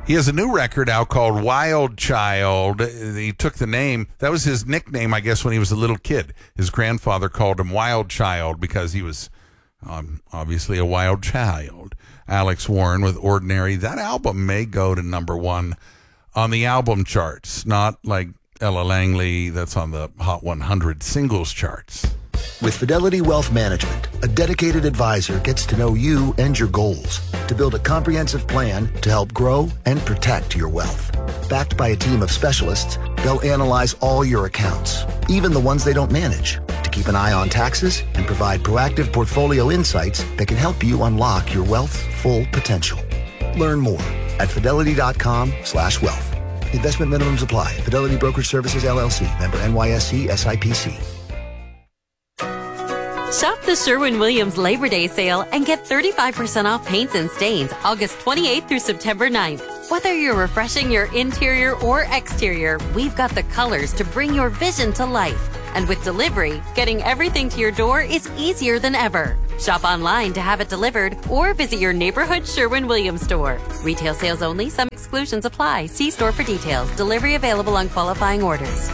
He has a new record out called Wild Child. He took the name. That was his nickname, I guess, when he was a little kid. His grandfather called him Wild Child because he was obviously a wild child. Alex Warren with Ordinary. That album may go to number one on the album charts, not like Ella Langley that's on the Hot 100 singles charts. With Fidelity Wealth Management, a dedicated advisor gets to know you and your goals to build a comprehensive plan to help grow and protect your wealth. Backed by a team of specialists, they'll analyze all your accounts, even the ones they don't manage, to keep an eye on taxes and provide proactive portfolio insights that can help you unlock your wealth's full potential. Learn more at fidelity.com/wealth. Investment minimums apply. Fidelity Brokerage Services, LLC. Member NYSE SIPC. Shop the Sherwin-Williams Labor Day sale and get 35% off paints and stains August 28th through September 9th. Whether you're refreshing your interior or exterior, we've got the colors to bring your vision to life. And with delivery, getting everything to your door is easier than ever. Shop online to have it delivered or visit your neighborhood Sherwin-Williams store. Retail sales only. Some exclusions apply. See store for details. Delivery available on qualifying orders.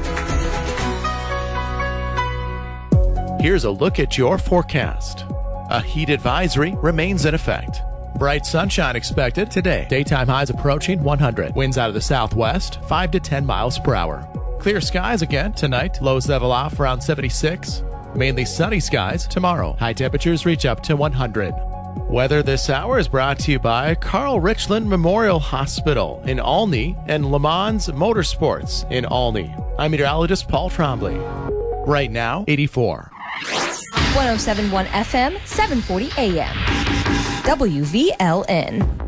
Here's a look at your forecast. A heat advisory remains in effect. Bright sunshine expected today. Daytime highs approaching 100. Winds out of the southwest, 5 to 10 miles per hour. Clear skies again tonight. Lows level off around 76. Mainly sunny skies tomorrow. High temperatures reach up to 100. Weather this hour is brought to you by Carl Richland Memorial Hospital in Olney and Le Mans Motorsports in Olney. I'm meteorologist Paul Trombley. Right now, 84. 107.1 FM, 740 AM. WVLN.